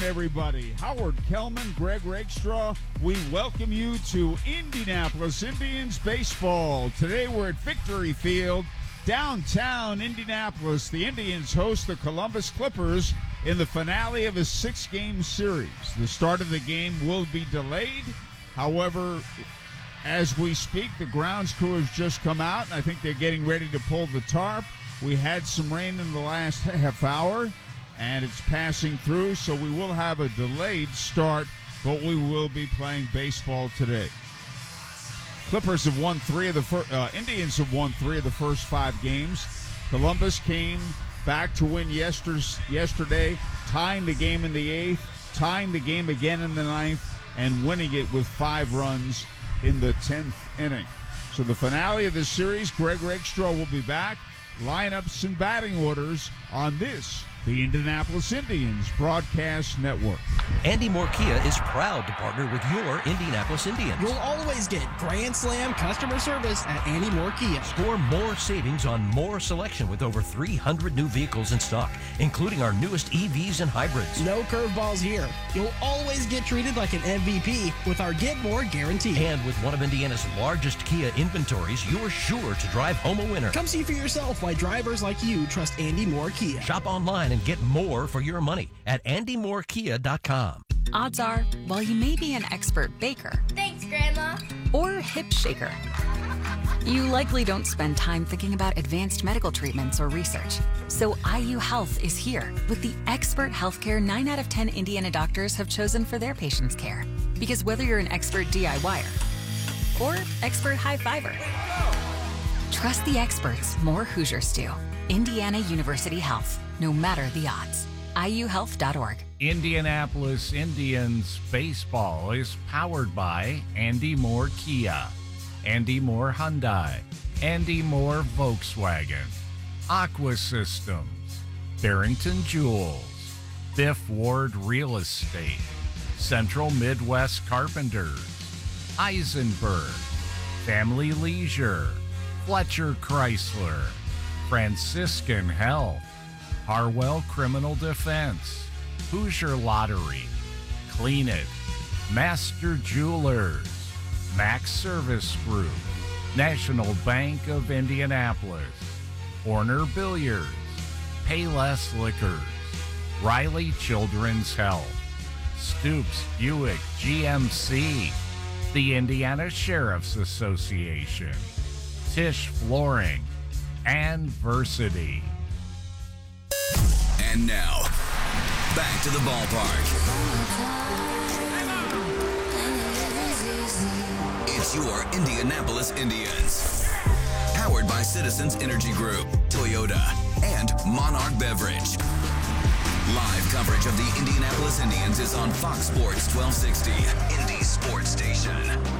everybody. Howard Kellman, Greg Rakestraw. We welcome you to Indianapolis Indians baseball. Today we're at Victory Field, downtown Indianapolis. The Indians host the Columbus Clippers in the finale of a 6-game series. The start of the game will be delayed. However, as we speak, the grounds crew has just come out, and I think they're getting ready to pull the tarp. We had some rain in the last half hour, and it's passing through, so we will have a delayed start, but we will be playing baseball today. Clippers have won Indians have won 3 of the first 5 games. Columbus came back to win yesterday, tying the game in the 8th, tying the game again in the 9th, and winning it with 5 runs in the 10th inning. So the finale of the series, Greg Rakestraw will be back. Lineups and batting orders on this, the Indianapolis Indians Broadcast Network. Andy Moore Kia is proud to partner with your Indianapolis Indians. You'll always get Grand Slam customer service at Andy Moore Kia. Score more savings on more selection with over 300 new vehicles in stock, including our newest EVs and hybrids. No curveballs here. You'll always get treated like an MVP with our Get More guarantee. And with one of Indiana's largest Kia inventories, you're sure to drive home a winner. Come see for yourself why drivers like you trust Andy Moore Kia. Shop online and get more for your money at andymoorekia.com. Odds are, while you may be an expert baker, thanks, Grandma, or hip shaker, you likely don't spend time thinking about advanced medical treatments or research. So IU Health is here with the expert healthcare 9 out of 10 Indiana doctors have chosen for their patients' care. Because whether you're an expert DIYer or expert high-fiver, trust the experts more Hoosiers do. Indiana University Health, no matter the odds. IUhealth.org. Indianapolis Indians baseball is powered by Andy Moore Kia, Andy Moore Hyundai, Andy Moore Volkswagen, Aqua Systems, Barrington Jewels, Biff Ward Real Estate, Central Midwest Carpenters, Eisenberg, Family Leisure, Fletcher Chrysler, Franciscan Health, Harwell Criminal Defense, Hoosier Lottery, Clean It, Master Jewelers, Max Service Group, National Bank of Indianapolis, Horner Billiards, Payless Liquors, Riley Children's Health, Stoops Buick GMC, the Indiana Sheriff's Association, Tisch Flooring, and Versity. And now, back to the ballpark. It's your Indianapolis Indians. Powered by Citizens Energy Group, Toyota, and Monarch Beverage. Live coverage of the Indianapolis Indians is on Fox Sports 1260, Indy Sports Station.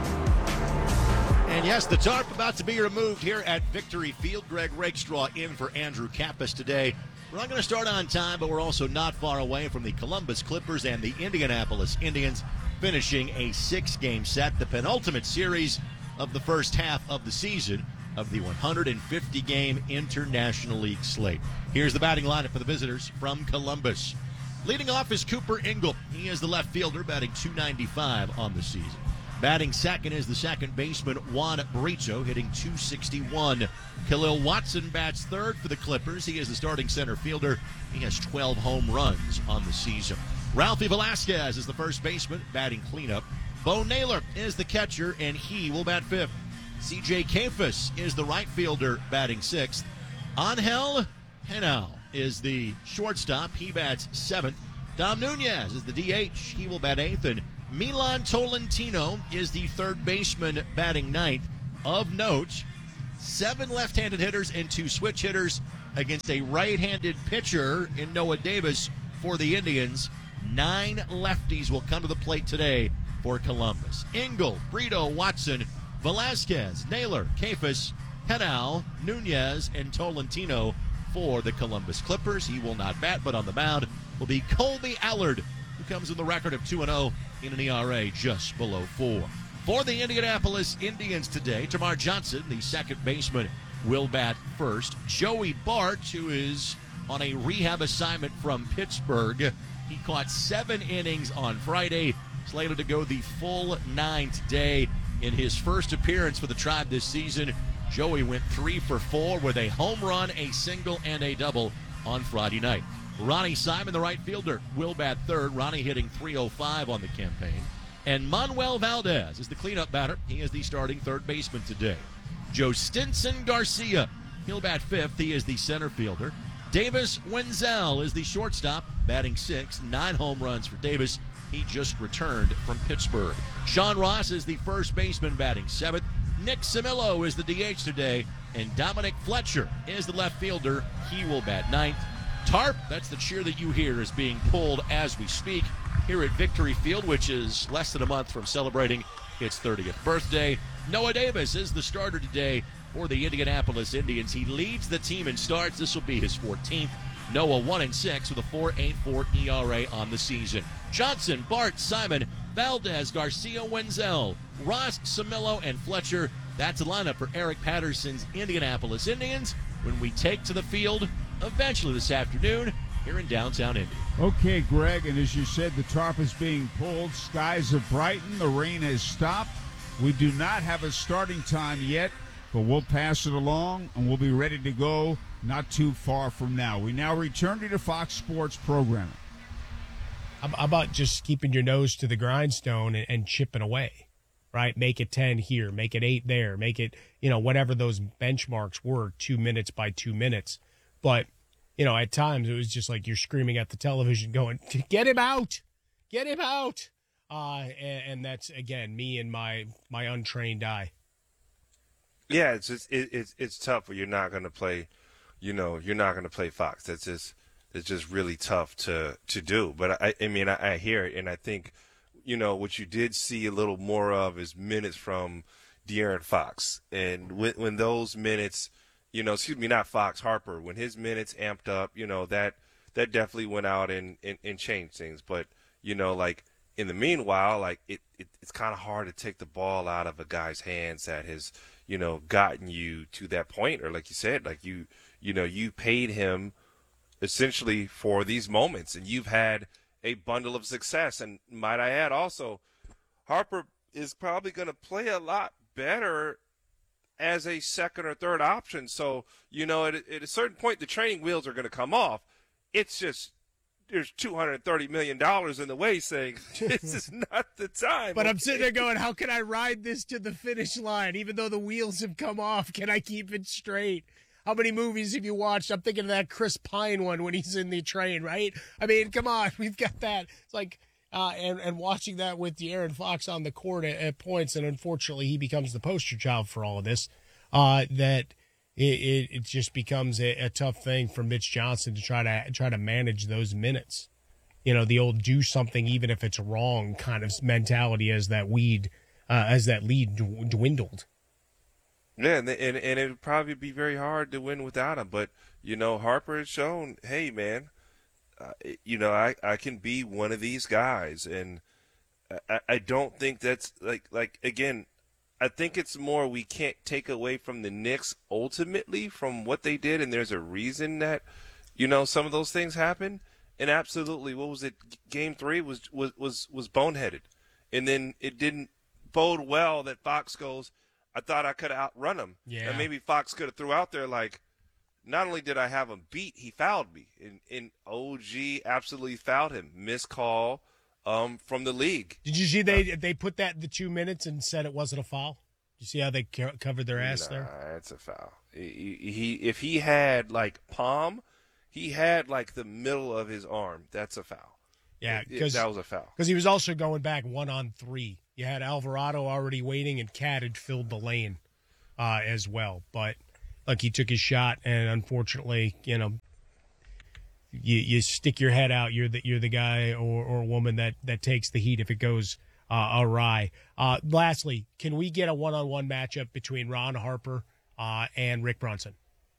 And yes, the tarp about to be removed here at Victory Field. Greg Rakestraw in for Andrew Kappas today. We're not going to start on time, but we're also not far away from the Columbus Clippers and the Indianapolis Indians finishing a 6-game set, the penultimate series of the first half of the season of the 150-game International League slate. Here's the batting lineup for the visitors from Columbus. Leading off is Cooper Ingle. He is the left fielder, batting .295 on the season. Batting second is the second baseman, Juan Brito, hitting .261. Khalil Watson bats third for the Clippers. He is the starting center fielder. He has 12 home runs on the season. Ralphie Velasquez is the first baseman, batting cleanup. Bo Naylor is the catcher, and he will bat fifth. C.J. Kefis is the right fielder, batting sixth. Angel Henao is the shortstop. He bats seventh. Dom Nunez is the DH. He will bat eighth, and Milan Tolentino is the third baseman, batting ninth. Of note, 7 left-handed hitters and 2 switch hitters against a right-handed pitcher in Noah Davis for the Indians. 9 lefties will come to the plate today for Columbus. Ingle, Brito, Watson, Velasquez, Naylor, Kefis, Henao, Nunez, and Tolentino for the Columbus Clippers. He will not bat, but on the mound will be Colby Allard, who comes with a record of 2-0 in an ERA just below 4. For the Indianapolis Indians today, Tamar Johnson, the second baseman, will bat first. Joey Bart, who is on a rehab assignment from Pittsburgh, He caught 7 innings on Friday, slated to go the full 9 today. In his first appearance for the Tribe this season, Joey went 3 for 4 with a home run, a single, and a double on Friday night. Ronnie Simon, the right fielder, will bat third. Ronnie hitting .305 on the campaign. And Manuel Valdez is the cleanup batter. He is the starting third baseman today. Joe Stinson Garcia, he'll bat fifth. He is the center fielder. Davis Wenzel is the shortstop, batting sixth. 9 home runs for Davis. He just returned from Pittsburgh. Sean Ross is the first baseman, batting seventh. Nick Samillo is the DH today. And Dominic Fletcher is the left fielder. He will bat ninth. Tarp, that's the cheer that you hear, is being pulled as we speak here at Victory Field, which is less than a month from celebrating its 30th birthday. Noah Davis is the starter today for the Indianapolis Indians. He leads the team in starts. This will be his 14th. Noah 1-6 with a 4.84 ERA on the season. Johnson, Bart, Simon, Valdez, Garcia, Wenzel, Ross, Samillo, and Fletcher. That's a lineup for Eric Patterson's Indianapolis Indians when we take to the field eventually this afternoon here in downtown Indy. Okay, Greg, and as you said, the tarp is being pulled. Skies have brightened. The rain has stopped. We do not have a starting time yet, but we'll pass it along, and we'll be ready to go not too far from now. We now return to the Fox Sports programming. How about just keeping your nose to the grindstone and chipping away, right? Make it 10 here, make it 8 there, make it, whatever those benchmarks were, 2 minutes by 2 minutes. But, at times it was just like you're screaming at the television going, get him out, get him out. And that's, again, me and my untrained eye. Yeah, it's tough when you're not going to play, you're not going to play Fox. It's just really tough to do. But I hear it, and I think, what you did see a little more of is minutes from De'Aaron Fox. And when those minutes, not Fox, Harper, when his minutes amped up, that definitely went out and changed things. But, in the meanwhile, it's kind of hard to take the ball out of a guy's hands that has, gotten you to that point. Or like you said, you paid him essentially for these moments, and you've had a bundle of success. And might I add also, Harper is probably going to play a lot better as a second or third option. So, at a certain point, the training wheels are going to come off. It's just, there's $230 million in the way saying this is not the time. But I'm sitting there going, how can I ride this to the finish line? Even though the wheels have come off, can I keep it straight? How many movies have you watched? I'm thinking of that Chris Pine one when he's in the train, right? I mean, come on, we've got that. It's like, and watching that with De'Aaron Fox on the court at points, and unfortunately he becomes the poster child for all of this, that it just becomes a tough thing for Mitch Johnson to try to manage those minutes. The old do something even if it's wrong kind of mentality as that lead dwindled. Yeah, and it would probably be very hard to win without him. But, Harper has shown, hey, man, I can be one of these guys. And I don't think that's, again, I think it's more we can't take away from the Knicks ultimately from what they did. And there's a reason that, some of those things happen. And absolutely, what was it? Game 3 was boneheaded. And then it didn't bode well that Fox goes, I thought I could outrun him. Yeah. And maybe Fox could have threw out there not only did I have him beat, he fouled me. And OG absolutely fouled him. Missed call from the league. Did you see they put that in the 2 minutes and said it wasn't a foul? You see how they covered their ass there? It's a foul. If he had palm, he had the middle of his arm. That's a foul. Yeah, that was a foul. Because he was also going back 1-on-3. You had Alvarado already waiting, and Cat had filled the lane as well. But he took his shot, and unfortunately, you stick your head out. You're the guy or woman that takes the heat if it goes awry. Lastly, can we get a 1-on-1 matchup between Ron Harper and Rick Brunson?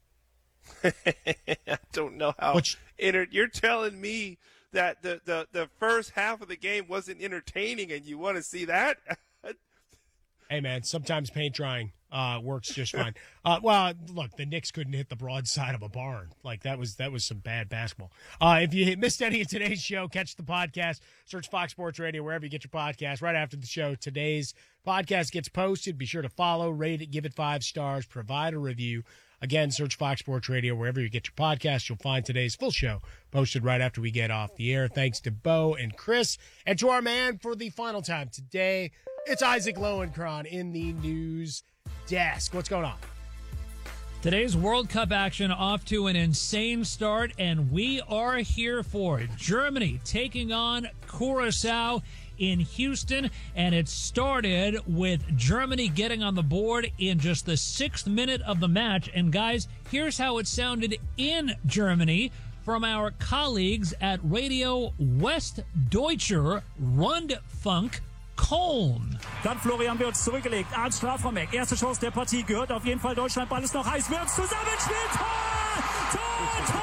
I don't know how. You're telling me that the first half of the game wasn't entertaining and you want to see that? Hey, man, sometimes paint drying works just fine. Well, look, the Knicks couldn't hit the broadside of a barn. Like, that was some bad basketball. If you missed any of today's show, catch the podcast. Search Fox Sports Radio wherever you get your podcast. Right after the show, today's podcast gets posted. Be sure to follow, rate it, give it 5 stars, provide a review. Again, search Fox Sports Radio wherever you get your podcast. You'll find today's full show posted right after we get off the air. Thanks to Bo and Chris. And to our man for the final time today, it's Isaac Lowenkron in the news desk. What's going on? Today's World Cup action off to an insane start, and we are here for it. Germany taking on Curacao in Houston, and it started with Germany getting on the board in just the 6th minute of the match. And guys, here's how it sounded in Germany from our colleagues at Radio Westdeutscher Rundfunk Köln. Dann Florian Wirtz zurückgelegt, ans Strafraumeck. Erste Chance der Partie, gehört auf jeden Fall Deutschland. Ball ist noch heiß, Wirtz zusammenspielt, Tor!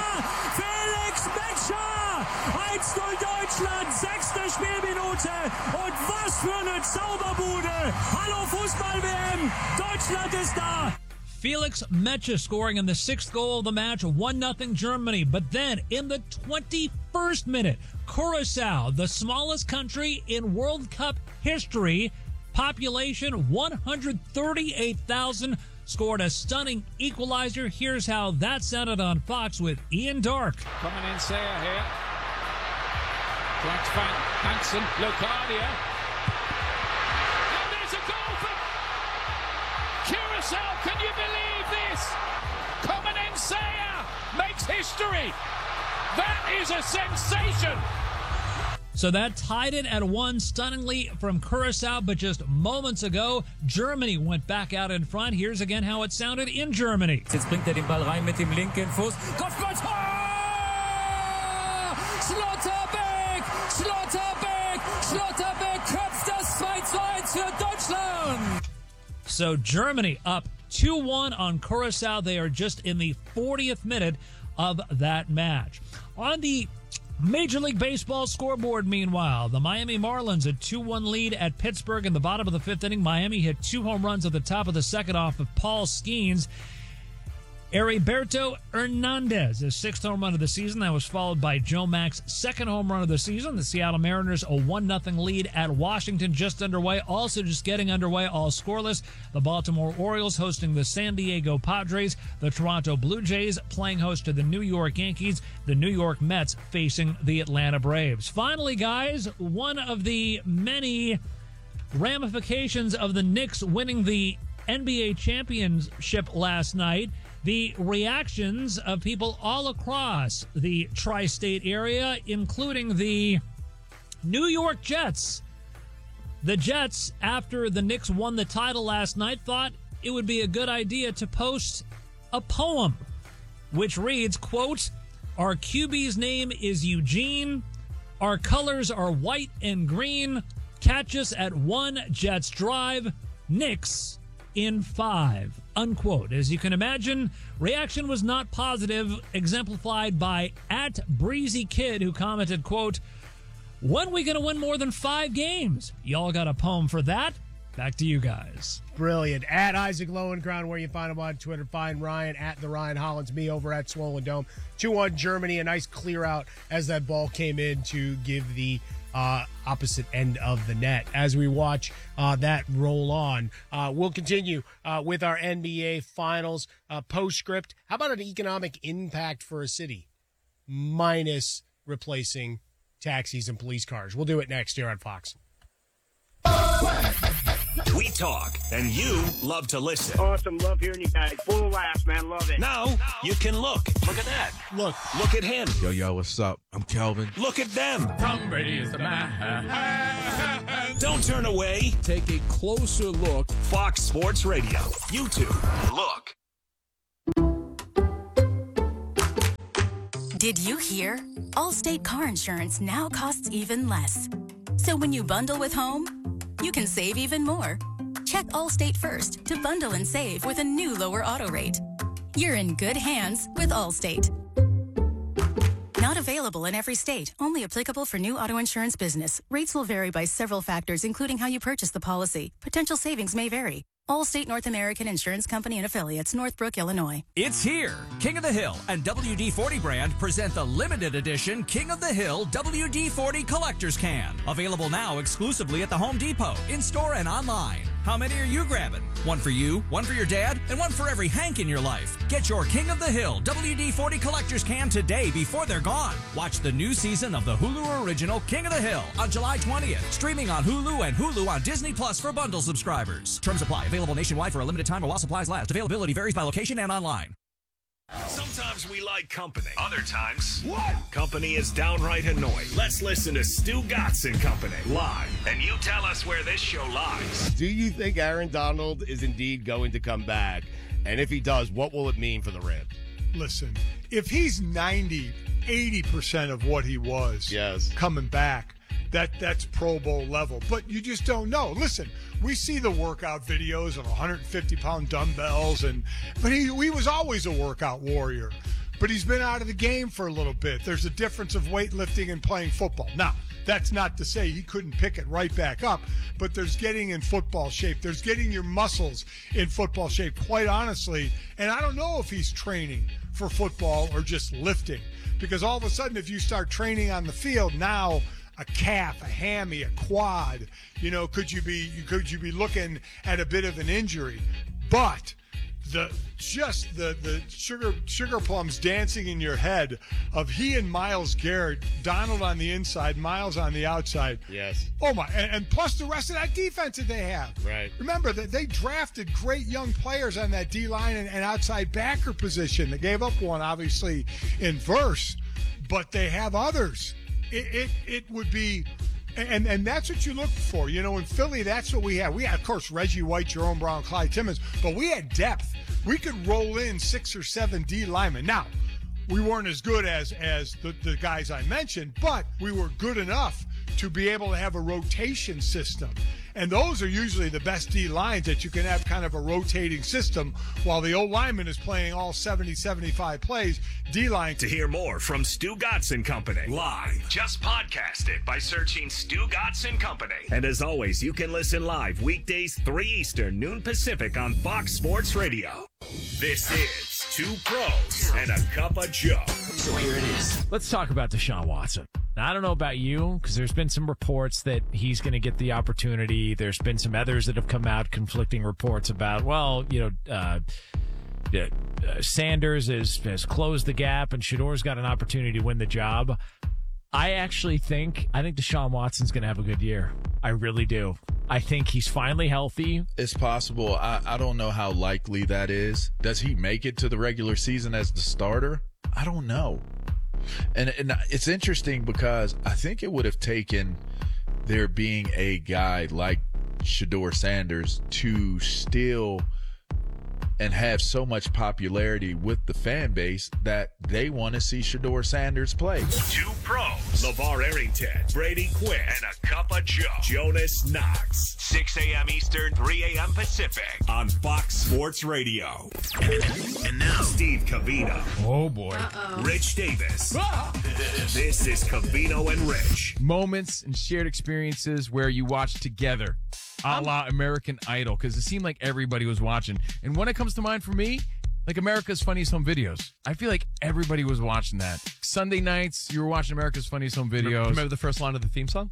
Felix Metscher! 1-0 Deutschland, 6. Spielminute. Und was für eine Zauberbude! Hallo Fußball-WM, Deutschland ist da! Felix Metscher scoring in the 6th goal of the match, 1-0 Germany. But then in the 21st minute, Curacao, the smallest country in World Cup history, population 138,000, scored a stunning equalizer. Here's how that sounded on Fox with Ian Dark. Coming in Sayer here. Flags Van Hansen, Locadia. And there's a goal for Curacao. Can you believe this? Coming in Sayer makes history. That is a sensation. So that tied it at 1 stunningly from Curacao, but just moments ago, Germany went back out in front. Here's again how it sounded in Germany. Jetzt bringt den Ball rein mit dem linken Fuß. Kopfballtor! Schlotterbeck köpft das 2-1 für Deutschland. So Germany up 2-1 on Curacao. They are just in the 40th minute of that match. On the Major League Baseball scoreboard, meanwhile, the Miami Marlins a 2-1 lead at Pittsburgh in the bottom of the 5th inning. Miami hit 2 home runs at the top of the 2nd off of Paul Skeens. Heriberto Hernandez, his 6th home run of the season. That was followed by Joe Mack's 2nd home run of the season. The Seattle Mariners a 1-0 lead at Washington, just underway. Also just getting underway, all scoreless. The Baltimore Orioles hosting the San Diego Padres. The Toronto Blue Jays playing host to the New York Yankees. The New York Mets facing the Atlanta Braves. Finally, guys, one of the many ramifications of the Knicks winning the NBA championship last night, the reactions of people all across the tri-state area, including the New York Jets. The Jets, after the Knicks won the title last night, thought it would be a good idea to post a poem, which reads, quote, "Our QB's name is Eugene. Our colors are white and green. Catch us at 1 Jets Drive. Knicks in 5, unquote. As you can imagine, reaction was not positive, exemplified by @BreezyKid, who commented, quote, "When we going to win more than 5 games? Y'all got a poem for that? Back to you guys." Brilliant. At Isaac Lowenkron, where you find him on Twitter. Find Ryan at the Ryan Hollins, me over at Swollen Dome. 2-1 Germany, a nice clear out as that ball came in to give the opposite end of the net. As we watch that roll on, we'll continue with our NBA Finals postscript. How about an economic impact for a city minus replacing taxis and police cars? We'll do it next here on Fox. We talk, and you love to listen. Awesome. Love hearing you guys. Full of laughs, man. Love it. Now you can look. Look at that. Look at him. Yo, what's up? I'm Kelvin. Look at them. Tom Brady is the man. Don't turn away. Take a closer look. Fox Sports Radio. YouTube. Look. Did you hear? Allstate car insurance now costs even less. So when you bundle with home, you can save even more. Check Allstate first to bundle and save with a new lower auto rate. You're in good hands with Allstate. Not available in every state. Only applicable for new auto insurance business. Rates will vary by several factors, including how you purchase the policy. Potential savings may vary. Allstate North American Insurance Company and Affiliates, Northbrook, Illinois. It's here. King of the Hill and WD-40 brand present the limited edition King of the Hill WD-40 Collector's Can. Available now exclusively at the Home Depot, in-store and online. How many are you grabbing? One for you, one for your dad, and one for every Hank in your life. Get your King of the Hill WD-40 Collector's Can today before they're gone. Watch the new season of the Hulu original King of the Hill on July 20th. Streaming on Hulu and Hulu on Disney Plus for bundle subscribers. Terms apply. Available nationwide for a limited time or while supplies last. Availability varies by location and online. Sometimes we like company. Other times, what? Company is downright annoying. Let's listen to Stu Gatz and Company live. And you tell us where this show lies. Do you think Aaron Donald is indeed going to come back? And if he does, what will it mean for the Rams? Listen, if he's 80% of what he was coming back, that's Pro Bowl level. But you just don't know. Listen, we see the workout videos of 150-pound dumbbells, but he was always a workout warrior. But he's been out of the game for a little bit. There's a difference of weightlifting and playing football. Now, that's not to say he couldn't pick it right back up, but there's getting in football shape. There's getting your muscles in football shape, quite honestly. And I don't know if he's training for football or just lifting, because all of a sudden, if you start training on the field now, a calf, a hammy, a quad, could you be looking at a bit of an injury? But the sugar plums dancing in your head of he and Myles Garrett, Donald on the inside, Myles on the outside. Yes. Oh my! And plus the rest of that defense that they have. Right. Remember that they drafted great young players on that D line and outside backer position. They gave up one, obviously, in Verse, but they have others. It would be, and that's what you look for. In Philly, that's what we had. We had, of course, Reggie White, Jerome Brown, Clyde Timmons, but we had depth. We could roll in 6 or 7 D linemen. Now, we weren't as good as the guys I mentioned, but we were good enough to be able to have a rotation system. And those are usually the best D lines, that you can have kind of a rotating system while the old lineman is playing all 70, 75 plays. D line. To hear more from Stu Gatz and Company live, just podcast it by searching Stu Gatz and Company. And as always, you can listen live weekdays 3 Eastern, noon Pacific on Fox Sports Radio. This is Two Pros and a Cup of Joe. So here it is. Let's talk about Deshaun Watson. Now, I don't know about you, because there's been some reports that he's going to get the opportunity. There's been some others that have come out, conflicting reports about, Sanders has closed the gap and Shadour's got an opportunity to win the job. I think Deshaun Watson's going to have a good year. I really do. I think he's finally healthy. It's possible. I don't know how likely that is. Does he make it to the regular season as the starter? I don't know. And it's interesting because I think it would have taken there being a guy like Shedeur Sanders to still and have so much popularity with the fan base that they want to see Shedeur Sanders play. Two Pros, LeVar Arrington, Brady Quinn, and a Cup of Joe, Jonas Knox. 6 a.m. Eastern, 3 a.m. Pacific on Fox Sports Radio. And now, Steve Covino. Oh, boy. Rich Davis. This is Covino and Rich. Moments and shared experiences where you watch together, a la American Idol, because it seemed like everybody was watching. And when it comes to mind for me, like America's Funniest Home Videos. I feel like everybody was watching that. Sunday nights, you were watching America's Funniest Home Videos. Remember the first line of the theme song?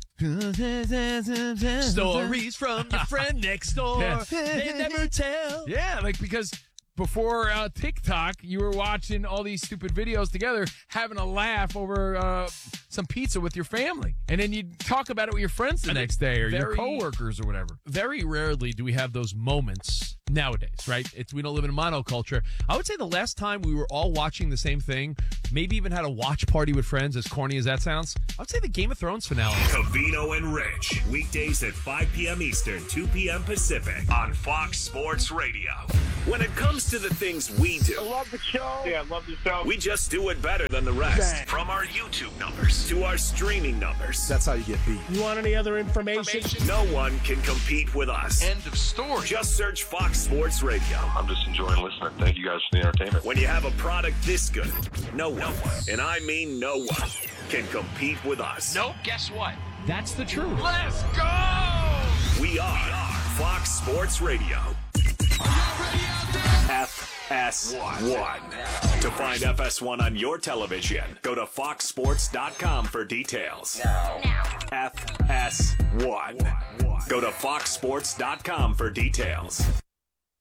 Stories from your friend next door. Yeah. They never tell. Yeah, because before TikTok, you were watching all these stupid videos together, having a laugh over some pizza with your family. And then you'd talk about it with your friends the next day or your coworkers or whatever. Very rarely do we have those moments nowadays, right? We don't live in a monoculture. I would say the last time we were all watching the same thing, maybe even had a watch party with friends, as corny as that sounds, I would say the Game of Thrones finale. Covino and Rich, weekdays at 5 p.m. Eastern, 2 p.m. Pacific on Fox Sports Radio. When it comes to the things we do, I love the show. Yeah, I love the show. we just do it better than the rest. Dang. From our YouTube numbers to our streaming numbers. That's how you get beat. You want any other information? No one can compete with us. End of story. Just search Fox Sports Radio. I'm just enjoying listening. Thank you guys for the entertainment. When you have a product this good, no one, and I mean no one, can compete with us. Nope, guess what? That's the truth. Let's go! We are Fox Sports Radio. FS1. To find FS1 on your television, go to foxsports.com for details. FS1. Go to foxsports.com for details.